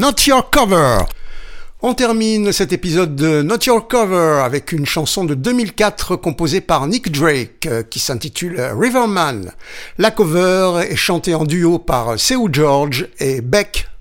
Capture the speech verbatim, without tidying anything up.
Not Your Cover. On termine cet épisode de Not Your Cover avec une chanson de deux mille quatre composée par Nick Drake qui s'intitule Riverman. La cover est chantée en duo par Seu George et Beck